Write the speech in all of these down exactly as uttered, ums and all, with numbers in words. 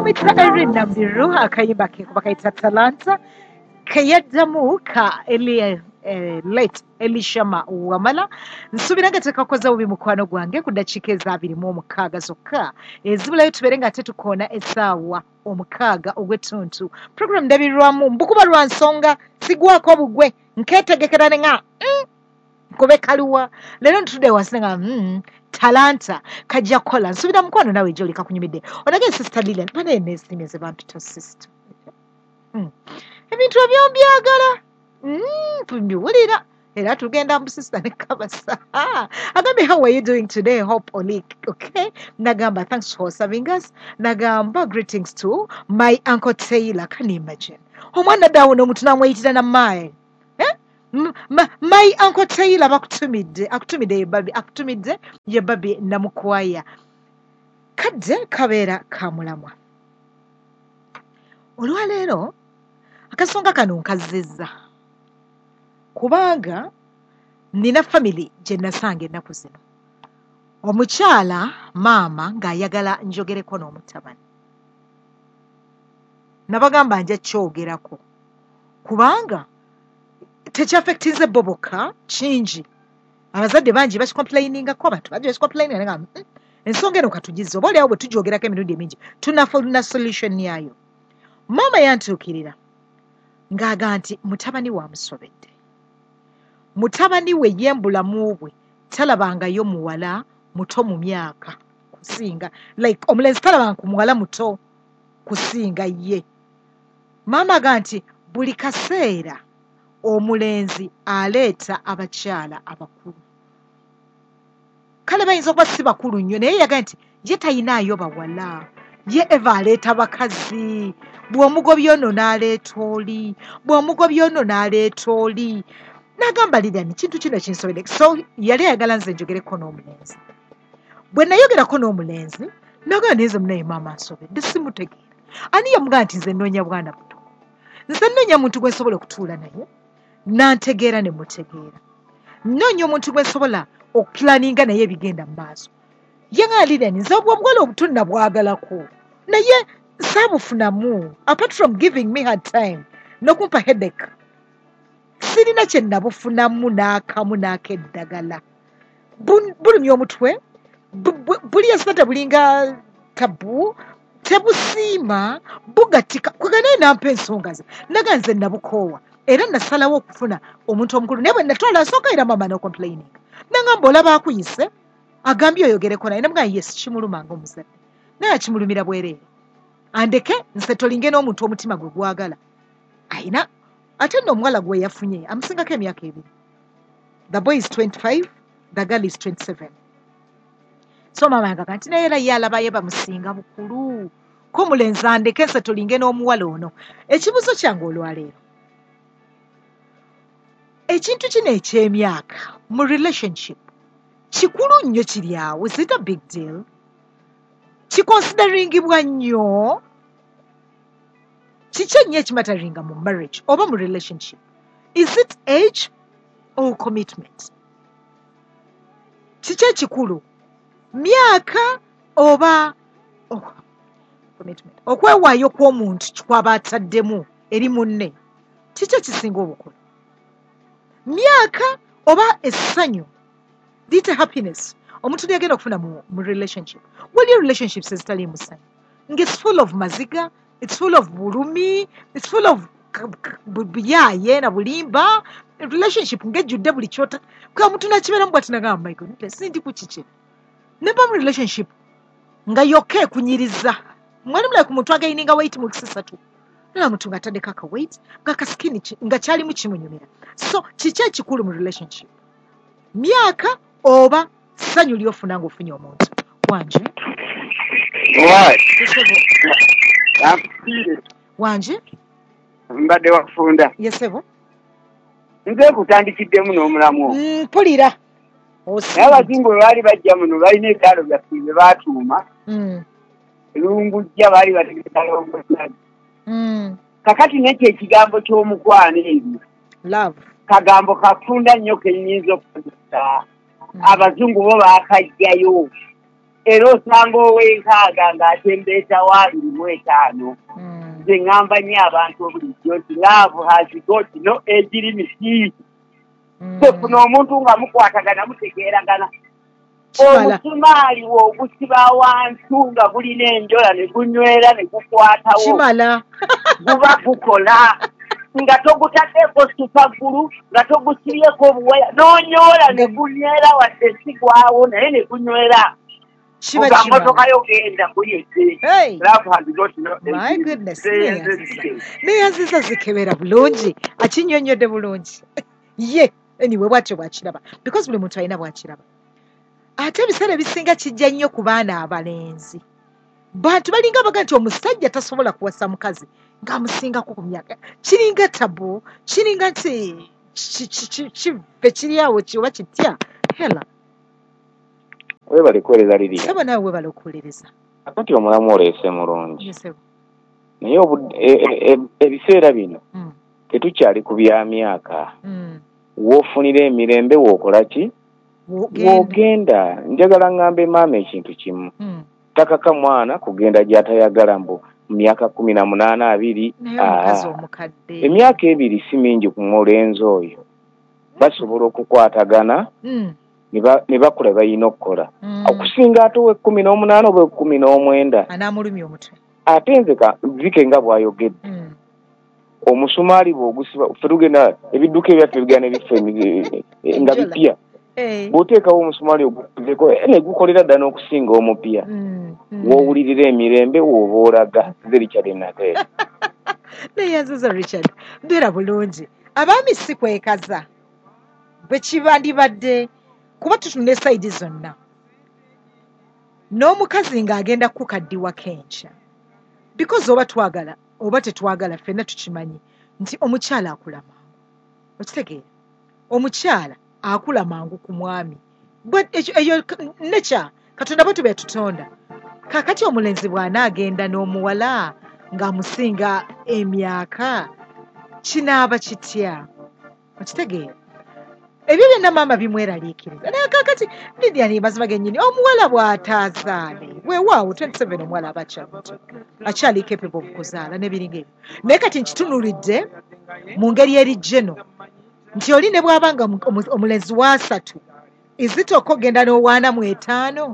bamwita Erin Nambiru akayimba ke bakayita Talanta kayaddamu ka Elia eh, late Elishama Wamala nsubira nga tekakoza bubi mukwano gwange ku dakiika ezaabiri mu omukaaga zokka ezibulayo tubere nga ate tukoona essaawa omukaaga ogw'ettuntu program ndabirwamu mbukuba lwa nsonga sigwako bugwe nkeetegekera ne nga mm, nkobe kaluwa leero ntudde wansi nga mm, Talanta kajja kukola nsubira mukwano nawe gy'oli kakunyumidde onage sister Lilian bana eneesiime ze bampita sister mm. ebintu ebyombyagala mm, mbiwulira era tugenda mu sister ne kabasa agambye how are you doing today hope oli okay nagamba thanks for serving us nagamba greetings to my uncle Taylor can you imagine omwana dawo n'omuntu namweyitira na mae eh? my uncle Taylor bakutumidde akutumidde ye babi akutumidde ye babi namukwaya kadde kabeera kamulamwa olwaleero akasonga kano nkazizza kubanga nina family gye nasanga ennaku zino omukyala maama ng'ayagala njogereko n'omutabani nabagamba nja kyogerako kubanga tekyafectinze boboka kingi abazadde bangi bakikomplainingako abantu bangi bakikomplaininga mm, ensonga eno katugize oba oliawo bwe tugyogerako emirundi emingi tunafuna solution yayo maama yantuukirira ng'aga nti mutabani wamusobedde mutabani we yembulamu bwe talabangayo muwala muto mu myaka kusinga like omulenzi talabanga ku muwala muto kusinga ye maama aga nti buli kaseera omulenzi aleeta abakyala abakulu kale bayinza okuba si bakulu nnyo naye yaga nti ye tayinaayo bawala ye eva aleeta bakazi bw'omugobya ono n'aleeta oli bw'omugobya ono n'aleeta oli n'agamba Lilian kintu kino kinsobedde so yali ayagala nze njogereko n'omulenzi bwe nayogerako n'omulenzi nagamba naye nze munaye maama nsobedde simutegeera ani yamugamba nti nze nnoonya bwana buto nze nnoonya muntu gwe nsobola okutuula naye nantegeera ne mutegeera nnoonya omuntu gwe nsobola okupulaninga naye ebigenda mu maaso ye nga Lilian nze obw'obugola obuto nabwagalako naye saabufunamu apart from giving me hard time n'okumpa headache sirina kye nabufunamu n'akamu n'akeddagala bulumya omutwe buli esata bulinga tabu tebusiima bugatika kweganaye nampa ensonga ze naga nze nabukoowa era nasalawo okufuna omuntu omukulu naye bwe natwala nsooka era mama n'ocomplaining nangamba olaba akuyise agambye oyogereko naye namugaa yes kimulumanga omuzadde naye akimulumira bwereere andeke nse tolinge n'omuntu omutima gwe gwagala ayina ate nno omuwala gwe yafunye amusingako emyaka ebiri the boy is twenty-five the girl is twenty-seven so mama yangaga nti naye era ye alabaye bamusinga bukulu ko mulenzi andeke nse tolinge n'omuwala ono ekibuzo kyange olwaleero ekintu kino eky'emyaka mu relationship kikulu nnyo kiri awo is it a big deal kikonsideringibwa nnyo kiki ennyo ekimataringa mu marriage oba mu relationship is it age or commitment kiki ekikulu myaka oba oh, commitment okwewaayo kw'omuntu kikwaba ataddemu eri munne kiki ekisinga obukulu myaka oba essanyu liyite happiness omuntu lyagenda okufuna mu, mu relationship waliyo relationships ezitali mu ssanyu nga it's full of maziga it's full of bulumi it's full of buyaaye na bulimba relationship ngejjudde buli kyota kwa omuntu nakibeeramu bwati nagamba my God sindi ku kiki neba mu relationship nga yoke kunyiriza mwali mulai ku muntu agayininga weight mu kisasatu na muntu ngataddeko aka weight nga kaskini nga kyalimu kimunyumira so kiki ekikulu mu relationship myaka oba ssanyu lyofuna ng'ofunye omuntu wanje wanje mbadde wakufunda yesebo nze kutandikiddemu n'omulamu mpulira naye abazingu bwe baali bajja muno balina ebyalo byaffe bye baatuuma lungujja baali bategesalongonaji kakati nekyo ekigambo ky'omukwano ebyo kagambo kafunda nnyo kenyinza okukozesa abazungu bo baakajjayo era osanga ow'enkaaga ng'atembeeta waabiri mu etaano nze ŋŋamba nnyo abantu bulijjo nti love has got no age limit. Tefuna omuntu nga mukwatagana mutegeeragana. Omusumaali w'ogusiba wantu nga gulina enjola ne gunywera ne gukwatawo kimala guba gukola nga togutaddeko supagulu nga togusibyeko obuwaya n'onyoola ne gunywera wadde sigwawo naye ne gunywera nga mmotoka yo genda kuyedde. My goodness, neyanziza zikebera bulungi akinnyonnyodde bulungi ye anyway bwatyo bwakiraba because buli muntu alina bwakiraba. Ate ebiseera ebisinga kijja nnyo ku baana abalenzi. Bantu balinga baga nti omusajja tasobola kuwasa mukazi ng'amusingako ku myaka. Kiringa tabu, kiringa nti kive kiri awo kioba kitya. Hela. Webale kuweereza Lilian. Sebo naawe webale okuwuliriza. Akati omulamu oleese mulungi. Yes, sebo. Naye ebiseera bino tetukyali ku bya myaka. Woofunira emirembe wookola ki? Wogenda. Njagala ngambe maama ekintu kimu. Takaka mwana kugenda gy'atayagala mbu mu myaka kumi na munaana abiri. Emyaka ebiri si mingi ku mulenzi oyo. Basobola okukwatagana ne bakula balina okukola. Okusinga ate ow'ekkumi n'omunaana oba ekkumi n'omwenda. Anaamulumya omutwe. Ate nze Vike nga bw'ayogedde. Omusumaali bw'ogusiba ffe tugenda ebidduka ebyaffe bigana ebiffe nga bipya. Bw'oteekawo omusumaali ogukuzeko ne gukolera ddala n'okusinga omupya. W'owulirira emirembe w'oba olaga. Nze Richard Nakere. Neyanziza Richard. Mbeera bulungi. Abaami si kwekaza. Bwe kibandibadde kuba tutunula esayidi zonna. N'omukazi ng'agenda kukaddiwa kenkya. Because oba twagala oba tetwagala ffenna tukimanyi nti omukyala akula mangu. Okitegeera? Omukyala akula mangu ku mwami. Eyo nekya Katonda bwe tuba tutonda. Kakati omulenzi bw'anaagenda n'omuwala ng'amusinga emyaka kinaaba kitya. Okitegeera? Ebyo byonna maama bimweraliikiriza. Naye kakati Lilian mazima gennyini omuwala bw'ataazaale weewaawo twenty-seven omuwala aba akyali capable okuzaala n'ebiringa ebyo. Naye kati nkitunulidde mu ngeri eri jeno nti oli ne bw'abanga omulenzi wa asatu izitoko ogenda n'owaana mu etaano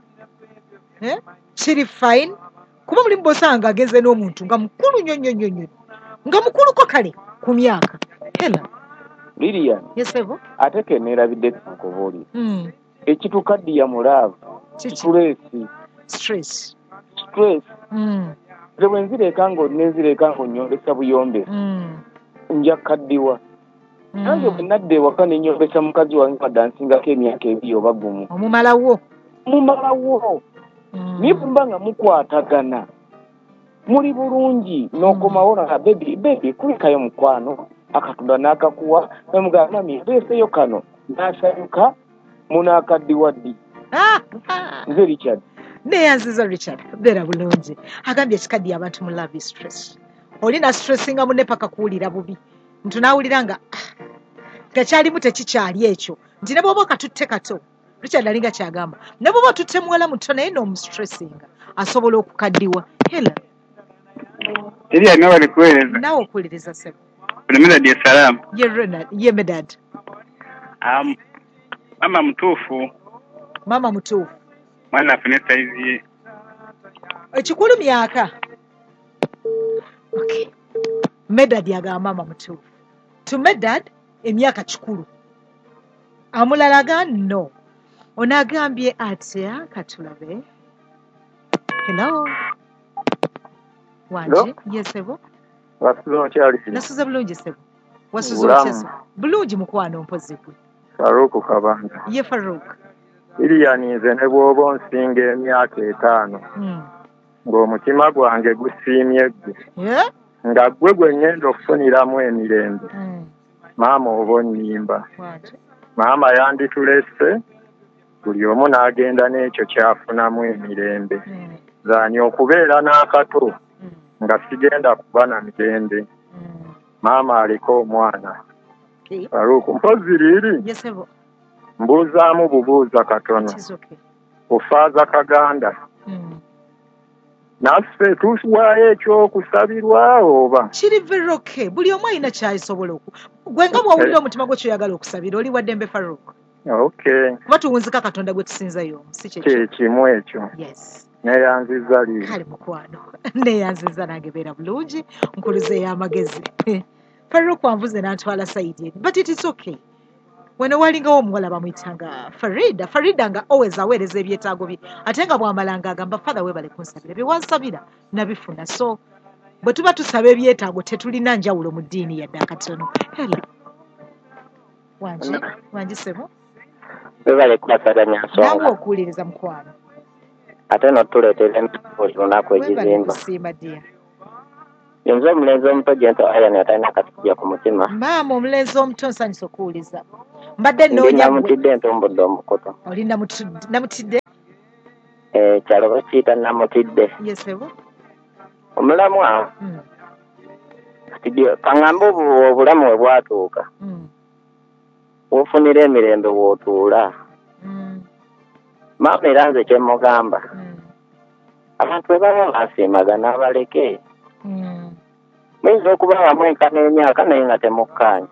kiri fine kuba mulimu bosanga ageze n'omuntu nga mukulu nnyo nnyo nnyo nga mukuluko kale ku myaka. Hela Lilian. Yes, sebo. Ate ke neerabidde kunkoboli. Ekitukaddiya mu laavu. Stress. Stress. Stress. Nze bwe nzireka ng'onnenzireka ng'onnyombesa buyombe. Nja kaddiwa. Nange bwe nadda ewaka ne nyombesa mukazi wange wadde ansingako emyaka ebiri oba gumu. Omumalawo. Mumalawo. Naye bwe mba nga mukwatagana. Muli bulungi n'okomawo na bebi bebi kulekayo mukwano. Akatunda n'akakuwa namugamba mami mbeeseyo kano n'asanyuka munaakaddiwa ddi. Nze Richard. Neyanziza Richard beera bulungi agambye ekikaddiya abantu mu love stress. Olina stressinga munne paka kuwulira bubi nti naawulira nga tekyalimu tekikyali ekyo nti ne bw'oba okatutte kato. Richard alinga kyagamba ne bw'oba otutte muwala muto naye n'omustressinga asobola okukaddiwa. Hela Eriya nawe alikuweereza naawe okuwuliriza sebo. Medad ya salamu. Ye Renard, ye Medad. Um, mama mtuufu. Mama mtuufu. Mwana afune saizi ye. Ekikulu myaka. Okay. Medad yaga mama mtuufu. Tu Medad emyaka kikulu. Amulalaga no. Onagambye atya katulabe. Hello. Wanje, yes sebo. Wasuzo nkyali. Nasuza bulungi sebo. Wasuzo nkyali. Bulungi mukwano mpozi gwe. Faruku Kabanga. Ye Faruku. Lilian nze ne bw'oba onsinga emyaka etaano. Mm. Ng'omutima gwange gusiimye ggwe. Yeah? Nga ggwe gwe ngenda okufuniramu emirembe. Mm. Maama oba onnimba. Wante. Maama yanditulese buli omu n'agenda n'ekyo kyafunamu emirembe. Mm. Zaani okubeera n'akato. Nga sigenda kuba na mirembe. Mm. Maama aliko omwana. Okay. Faruku mpozi liri. Yes sebo. Mbuuzaamu bubuuza katono. Okay. ofaaza kaganda mm. naffe tuwaayo ekyokusabirwa oba kiri very okay buli omu alina kyayisobola oku gwe nga bw'owulira omutima gwe kyoyagala okusabira oli wa Dembe Farouk okay kuba tuwunzika katonda gwe tusinzayo si kye kimu ekyo yes neyanziza liri kale mukwano neyanziza nange beera bulungi nkuluzeeyo amagezi Farouk wanvuze n'antwala sayidi eri but it is okay wano walingawo omuwala bamuyitanga Farida Farida nga always aweereza ebyetaago bye ate nga bw'amalanga agamba father weebale kunsabira bye wansabira nabifuna so bwe tuba tusaba ebyetaago tetulina njawulo mu ddiini yadde akatono hello wangi wangisemu weebale kubasaganya nsonga nange okuwuliriza mukwano ate n'otuleetera buli lunaku ekizimba kusiima ddiya nze omulenzi omuto gyento ayani atalina akasijja ku mutima maama omulenzi omuto nsanyusa okuwuliza mbadde noonya namutidde ntumbudde omukutu oli namutidde kyalo bakiyita namutidde yesebo omulamwa kaŋŋambe obulamu we bwatuuka wofunira emirembe w'otuula maama era nze kyemugamba abantu bwe baba basiimagana abaleke muyinza okuba wamu enkana emyaka naye nga temukkaanya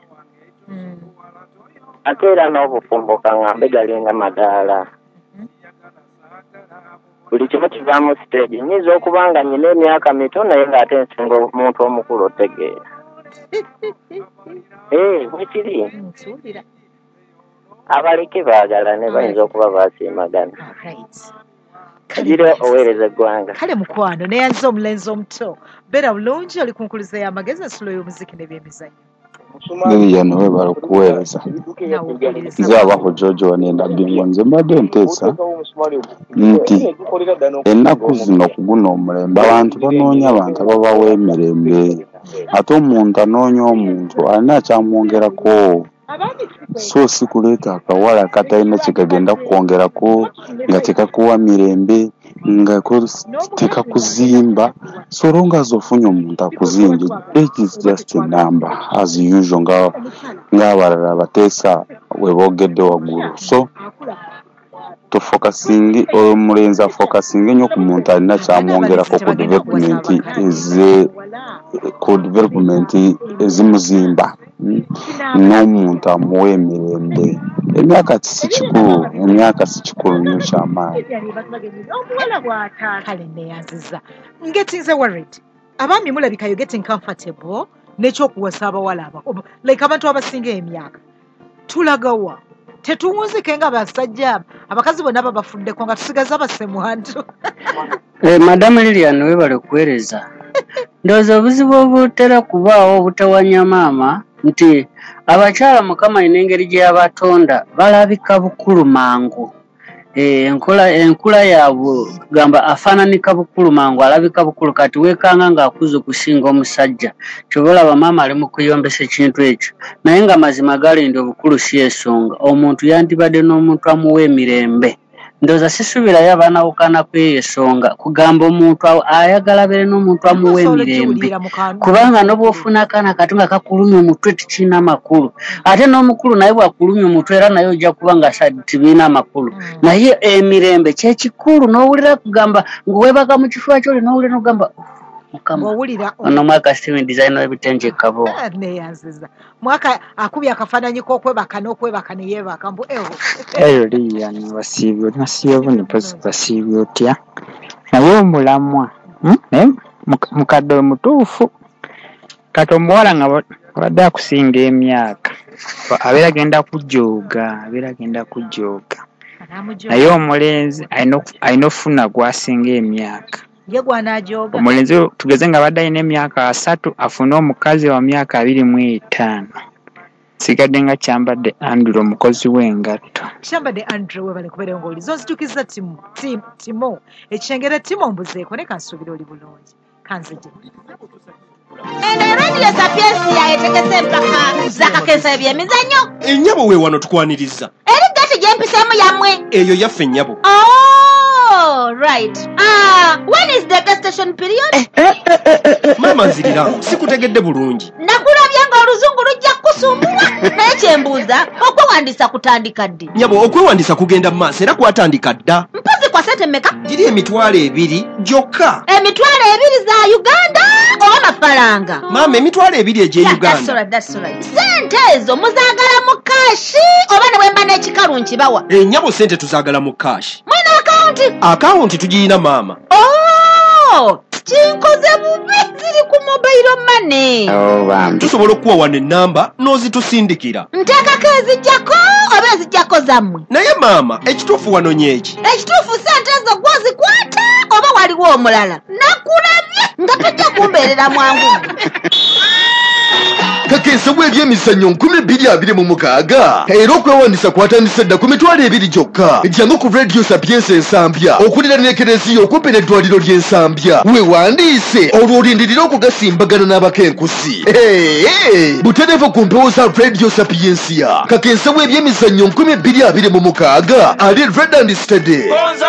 ate era n'obufumbo kaŋŋambe galinga madaala buli kimu kivaamu siteegi nyinza okuba nga nyina emyaka mito naye ng'ate nsinga omuntu omukulu otegeera ee bwekiri abaleke baagalane bayinza okuba basiimagana kagire oweereza eggwanga kale mukwano neyanziza omulenzi omuto beera bulungi oli kunkulizayo amagezi ensulo y'omuziki n'ebyemizannyo Lilian webala okuweereza nze abaho Jojo wanenda bingo nze mbadde nteesa nti ennaku zino kuguna omulembe abantu banoonya abantu ababawa emirembe ate omuntu anoonya omuntu alina akyamwongerako so si kuleeta akawala katalina kyekagenda kukwongerako nga tekakuwa mirembe nga tekakuzimba so long as ofunye omuntu akuzimbye it is just a number as usual nga ng'abalala bateesa we boogedde waggulu so tofokasingi omulenzi afokasinga ennyo ku muntu alina kyamwongerako ku development eze ku development ezimuzimba n'omuntu amuwa emirembe emyaka si kikulu emyaka si kikulu nnyo kyamaanyi kale neyanziza ngetinze worried abaami mulabika you getting comfortable n'ekyokuwasa abawala aba like abantu abasinga emyaka tulagawa tetuwunzike nga basajja abakazi bonna babafuddeko nga tusigaza basemwantu madamu Lilian webale okuweereza ndowooza obuzibu obutera kubaawo obutawanya maama nti abakyala mukama n'engeri gye yabatonda balabika bukulu mangu enkola enkula yaabwe gamba afaananika bukulu mangu alabika bukulu kati weekanga ng'akuze okusinga omusajja kyobalaba maama ali mu kuyombesa ekintu ekyo naye nga mazima galinda obukulu si ensonga omuntu yandibadde n'omuntu amuwa emirembe ndowooza sisuubirayo abaanawukana kw'eyo ensonga kugamba omuntu ayagala beere n'omuntu amuwa emirembe kubanga n'obwofuna akaana kati nga kakulumya omutwe tikirina amakulu ate n'omukulu naye bwakulumya omutwe era naye ojja kuba nga tibiina amakulu naye emirembe kyekikulu n'owulira kugamba ng'oweebaka mu kifuba kyoli n'owulira n'ogamba mukama ono mwaka Steven design w'ebitenje kabo neyanziza mwaka akubye akafaananyi k'okwebaka n'okwebaka ne yeebaka mbu ewo eyo Lilian wasiibye oli nasiibye buni pozi wasiibye otya nawe omulamwa naye mukadde omutuufu kati omuwala nga abadde akusinga emyaka abeera agenda kujooga abeera agenda kujooga naye omulenzi alina okufuna gwasinga emyaka ye gwanajooga omulenzi tugeze nga badde alina emyaka asatu afune omukazi wa myaka abiri mu etaano sigadde nga kyambadde Andrew omukozi w'engatto kyambadde Andrew webale kubeera ng'oli zonzitukiza timu timo ekitengere timo mbuzeeko ne kansuubira oli bulungi kanzije eno radio sapiensi yayetegese empaka zakakeesa ebyemizannyo ennyabo we wano tukwaniriza eri gati gyempiseemu yammwe eyo yaffe ennyabo Oh, right. Ah, uh, when is the gestation period? Mama nzirira, sikutegedde bulungi. Nakulabya nga oluzungu lujja kusumbula. Naye kyembuuza okwewandiisa kutandika ddi? Nyabo okwewandiisa kugenda mu maaso era kwatandika dda. Mpozi kwa sente mmeka? Giri emitwalo ebiri gyokka. Emitwalo ebiri za Uganda oba mafaranga? Maama emitwalo ebiri egye Yeah, Uganda. that's right, that's right. Sente ezo muzaagala mu kaashi oba ne bwe mba n'ekikalu nkibawa? E, nyabo sente tuzaagala mu kaashi. Mwina akawunti? Akawunti tugirina maama. Oh, kinkoze bubi ziri ku mobile money. Oh, bambi. Tusobola okuwa wano ennamba n'ozitusindikira. Nteekako ezijjako oba ezijjako zammwe? Naye maama ekituufu wano nyeki. Ekituufu sente ezo gwozikwata oba waliwo omulala? Nakulabye nga tojja kumbeerera mwangu. Kakensa bw'ebyemizannyo nkumi bbiri abiri mu mukaaga era okwewandiisa kwatandise dda ku mitwalo ebiri gyokka. Jangu ku Radio Sapienza Ensambya okulira n'ekereziya okumpi n'eddwaliro ly'Ensambya. Weewandiise olwo olindirira okugasimbagana n'abakenkusi. Butereevu ku mpewo za Radio Sapienza. Kakensa bw'ebyemizannyo nkumi bbiri abiri mu mukaaga ali Red and Steady.